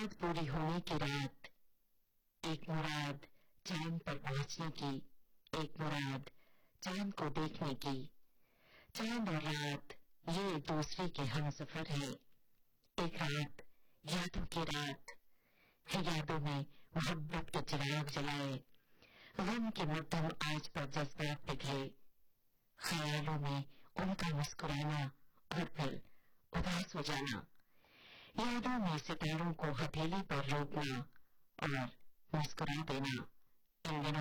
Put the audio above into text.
मुराद पूरी होने की रात, एक मुराद चांद पर पहुंचने की, एक मुराद चांद को देखने की। चांद और रात ये एक दूसरे के हम सफर है। एक रात यादों की रात है, यादों में मोहब्बत के चिराग जलाए, गम के मध्यम आज पर जज्बात पिघले, ख्यालों में उनका मुस्कुराना और फिर उदास हो जाना, यादों में सितारों को हथेली पर रोकना और मुस्कुरा देना। इन दिनों